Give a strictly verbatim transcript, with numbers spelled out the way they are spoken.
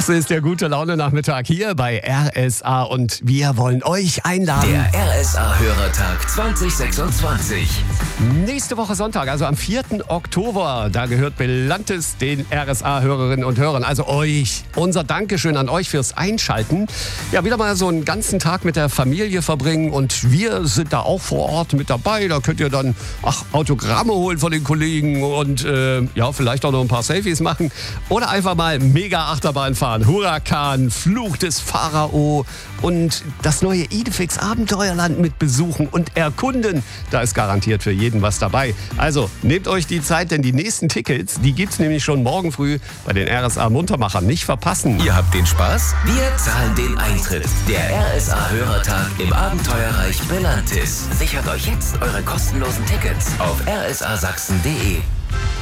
Das ist der gute Laune-Nachmittag hier bei R S A und wir wollen euch einladen. Der R S A-Hörertag zwanzig sechsundzwanzig. Nächste Woche Sonntag, also am vierten Oktober, da gehört Belantes den R S A-Hörerinnen und Hörern, also euch. Unser Dankeschön an euch fürs Einschalten. Ja, wieder mal so einen ganzen Tag mit der Familie verbringen und wir sind da auch vor Ort mit dabei. Da könnt ihr dann ach, Autogramme holen von den Kollegen und äh, ja, vielleicht auch noch ein paar Selfies machen oder einfach mal mega Achterbahn fahren. Huracan, Fluch des Pharao und das neue Idefix Abenteuerland mit besuchen und erkunden. Da ist garantiert für jeden was dabei. Also nehmt euch die Zeit, denn die nächsten Tickets, die gibt's nämlich schon morgen früh bei den R S A Muntermachern. Nicht verpassen. Ihr habt den Spaß? Wir zahlen den Eintritt. Der R S A-Hörertag im Abenteuerreich Belantis. Sichert euch jetzt eure kostenlosen Tickets auf r s a sachsen punkt d e.